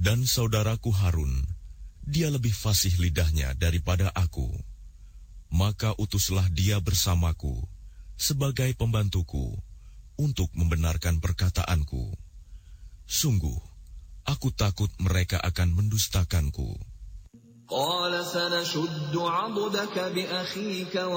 Dan saudaraku Harun, dia lebih fasih lidahnya daripada aku. Maka utuslah dia bersamaku sebagai pembantuku untuk membenarkan perkataanku. Sungguh, aku takut mereka akan mendustakanku.